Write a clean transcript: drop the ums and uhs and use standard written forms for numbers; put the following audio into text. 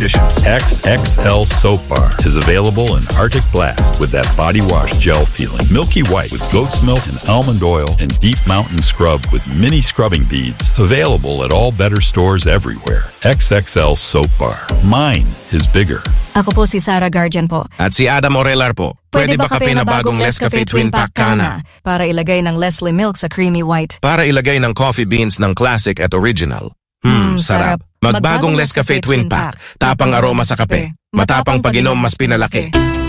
conditions. XXL Soap Bar is available in Arctic Blast with that body wash gel feeling. Milky white with goat's milk and almond oil and Deep Mountain Scrub with mini scrubbing beads. Available at all better stores everywhere. XXL Soap Bar. Mine is bigger. Ako po si Sarah Guardian po. At si Adam Orelar po. Pwede ba kape na bagong Nescafe Twin Pack Kana? Para ilagay ng Leslie Milk sa creamy white. Para ilagay ng coffee beans ng classic at original. Sarap. Magbagong Nescafe Twin Pack. Tapang aroma sa kape. Matapang pag-inom mas pinalaki.